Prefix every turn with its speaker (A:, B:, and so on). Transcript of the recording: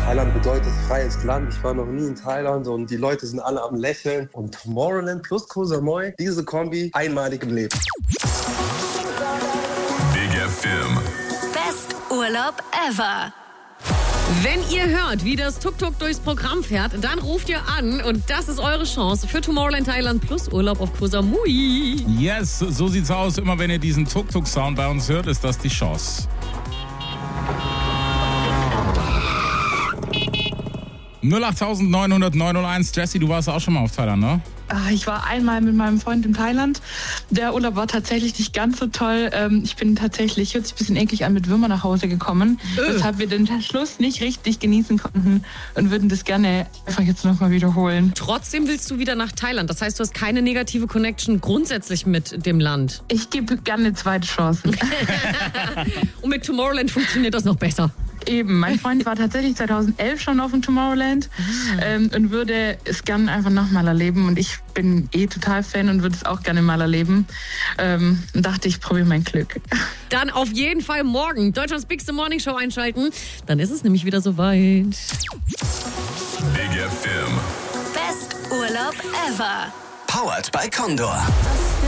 A: Thailand bedeutet freies Land. Ich war noch nie in Thailand und die Leute sind alle am Lächeln. Und Tomorrowland plus Koh Samui, diese Kombi, einmalig im Leben.
B: Big FM.
C: Best Urlaub ever.
D: Wenn ihr hört, wie das Tuk-Tuk durchs Programm fährt, dann ruft ihr an und das ist eure Chance für Tomorrowland Thailand plus Urlaub auf Koh Samui.
E: Yes, so sieht's aus. Immer wenn ihr diesen Tuk-Tuk-Sound bei uns hört, ist das die Chance. 08900 Jessie, du warst auch schon mal auf Thailand, ne?
F: Ich war einmal mit meinem Freund in Thailand. Der Urlaub war tatsächlich nicht ganz so toll. Ich bin tatsächlich, hört sich ein bisschen eklig an, mit Würmern nach Hause gekommen. Weshalb wir den Schluss nicht richtig genießen konnten und würden das gerne einfach jetzt nochmal wiederholen.
D: Trotzdem willst du wieder nach Thailand. Das heißt, du hast keine negative Connection grundsätzlich mit dem Land.
F: Ich gebe gerne zweite Chancen.
D: Und mit Tomorrowland funktioniert das noch besser.
F: Eben, mein Freund war tatsächlich 2011 schon auf dem Tomorrowland und würde es gerne einfach nochmal erleben. Und ich bin total Fan und würde es auch gerne mal erleben. Und dachte, ich probiere mein Glück.
D: Dann auf jeden Fall morgen Deutschlands Bigste Morning Show einschalten. Dann ist es nämlich wieder soweit.
B: Big FM.
C: Best Urlaub ever.
G: Powered by Condor.